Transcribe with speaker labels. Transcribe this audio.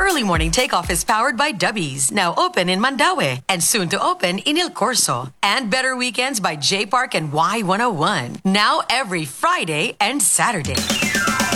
Speaker 1: Early Morning Takeoff is powered by Dubbies, now open in Mandaue and soon to open in Il Corso. And Better Weekends by J Park and Y101, now every Friday and Saturday.